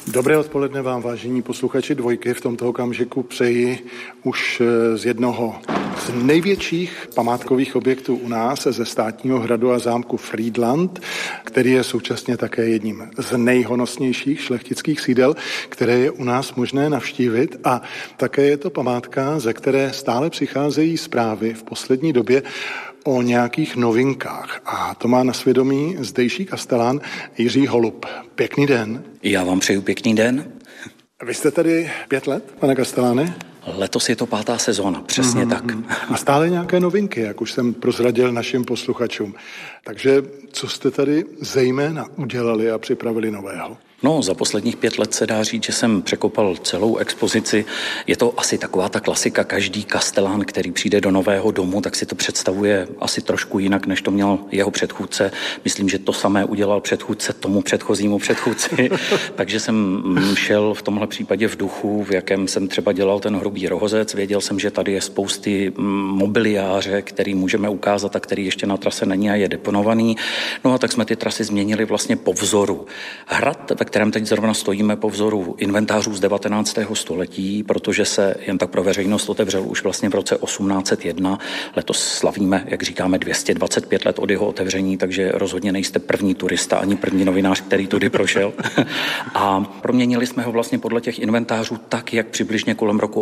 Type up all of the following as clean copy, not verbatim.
Dobré odpoledne vám, vážení posluchači Dvojky. V tomto okamžiku přeji už z jednoho z největších památkových objektů u nás, ze státního hradu a zámku Frýdlant, který je současně také jedním z nejhonosnějších šlechtických sídel, které je u nás možné navštívit, a také je to památka, ze které stále přicházejí zprávy v poslední době o nějakých novinkách. A to má na svědomí zdejší kastelán Jiří Holub. Pěkný den. Já vám přeju pěkný den. Vy jste tady 5 let, pane kasteláne? Letos je to 5. sezóna, přesně tak. A stále nějaké novinky, jak už jsem prozradil našim posluchačům. Takže co jste tady zejména udělali a připravili nového? No, za posledních 5 let se dá říct, že jsem překopal celou expozici. Je to asi taková ta klasika, každý kastelán, který přijde do nového domu, tak si to představuje asi trošku jinak, než to měl jeho předchůdce. Myslím, že to samé udělal předchůdce tomu předchozímu předchůdci. Takže jsem šel v tomhle případě v duchu, v jakém jsem třeba dělal ten Hrubý Rohozec. Věděl jsem, že tady je spousty mobiliáře, který můžeme ukázat a který ještě na trase není a je deponovaný. No a tak jsme ty trasy změnili vlastně po vzoru. Hrad, ve kterém teď zrovna stojíme, po vzoru inventářů z 19. století, protože se jen tak pro veřejnost otevřel už vlastně v roce 1801. Letos slavíme, jak říkáme, 225 let od jeho otevření, takže rozhodně nejste první turista ani první novinář, který tudy prošel. A proměnili jsme ho vlastně podle těch inventářů tak, jak přibližně kolem roku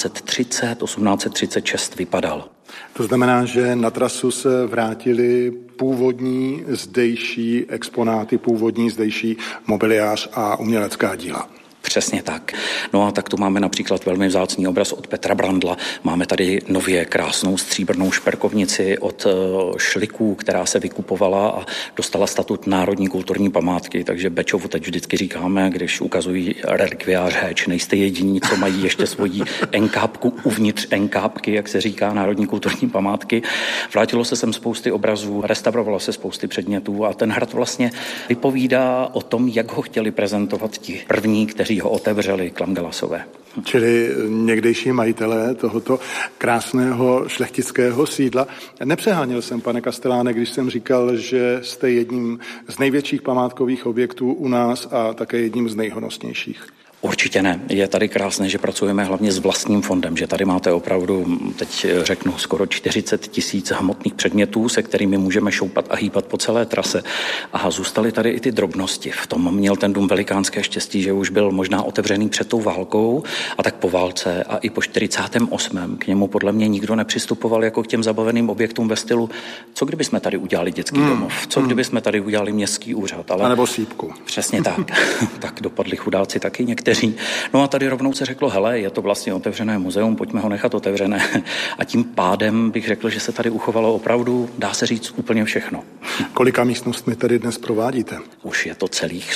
1836 vypadal. To znamená, že na trasu se vrátili původní zdejší exponáty, původní zdejší mobiliář a umělecká díla. Přesně tak. No a tak tu máme například velmi vzácný obraz od Petra Brandla. Máme tady nově krásnou stříbrnou šperkovnici od Šliků, která se vykupovala a dostala statut národní kulturní památky. Takže Bečovu teď vždycky říkáme, když ukazují relikviář Héč, nejste jediní, co mají ještě svoji enkápku uvnitř enkápky, jak se říká, národní kulturní památky. Vrátilo se sem spousty obrazů, restaurovalo se spousty předmětů a ten hrad vlastně vypovídá o tom, jak ho chtěli prezentovat ti první, kteří ho otevřeli, Klamgalasové. Čili někdejší majitelé tohoto krásného šlechtického sídla. Nepřeháněl jsem, pane kasteláne, když jsem říkal, že jste jedním z největších památkových objektů u nás a také jedním z nejhonosnějších. Určitě ne. Je tady krásné, že pracujeme hlavně s vlastním fondem, že tady máte opravdu, teď řeknu, skoro 40 000 hmotných předmětů, se kterými můžeme šoupat a hýbat po celé trase. A zůstaly tady i ty drobnosti. V tom měl ten dům velikánské štěstí, že už byl možná otevřený před tou válkou a tak po válce a i po 48. k němu podle mě nikdo nepřistupoval jako k těm zabaveným objektům ve stylu, co kdyby jsme tady udělali dětský domov, co kdyby jsme tady udělali městský úřad. Ale... A nebo sýpku. Přesně tak. Tak dopadli chudáci taky někteří. No a tady rovnou se řeklo, hele, je to vlastně otevřené muzeum, pojďme ho nechat otevřené. A tím pádem bych řekl, že se tady uchovalo opravdu, dá se říct, úplně všechno. Kolika místnostmi tady dnes provádíte? Už je to celých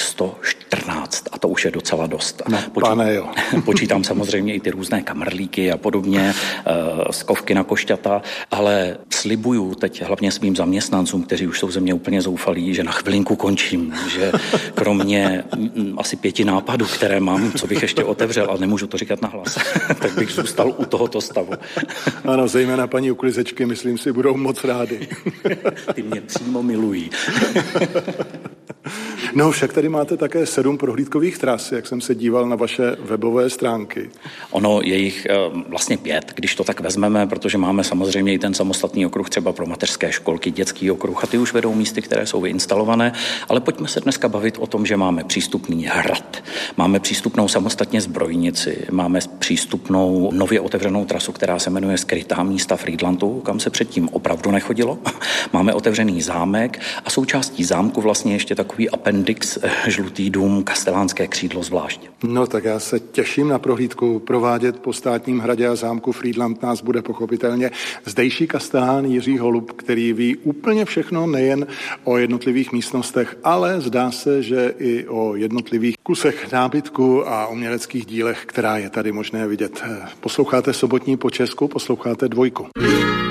114 a to už je docela dost. No, pane jo. Počítám samozřejmě i ty různé kamrlíky a podobně, skovky na košťata, ale slibuju teď hlavně svým zaměstnancům, kteří už jsou ze mě úplně zoufalí, že na chvilinku končím, že kromě asi 5 nápadů, které mám, co bych ještě otevřel, ale nemůžu to říkat nahlas, tak bych zůstal u tohoto stavu. Ano, zejména paní uklizečky, myslím si, budou moc rády. Ty mě přímo milují. No, však tady máte také 7 prohlídkových tras, jak jsem se díval na vaše webové stránky. Ono je jich vlastně 5, když to tak vezmeme, protože máme samozřejmě i ten samostatný okruh třeba pro mateřské školky, dětský okruh a ty už vedou místy, které jsou vyinstalované, ale pojďme se dneska bavit o tom, že máme přístupný hrad, máme přístupnou samostatně zbrojnici, máme přístupnou nově otevřenou trasu, která se jmenuje Skrytá místa Frýdlantu, kam se předtím opravdu nechodilo. Máme otevřený zámek a součástí zámku vlastně ještě takový appendix, žlutý dům, kastelánské křídlo zvlášť. No tak já se těším na prohlídku. Provádět po státním hradě a zámku Frýdlant nás bude pochopitelně zdejší kastelán Jiří Holub, který ví úplně všechno, nejen o jednotlivých místnostech, ale zdá se, že i o jednotlivých kusech nábytku a uměleckých dílech, která je tady možné vidět. Posloucháte Sobotní po Česku, posloucháte Dvojku.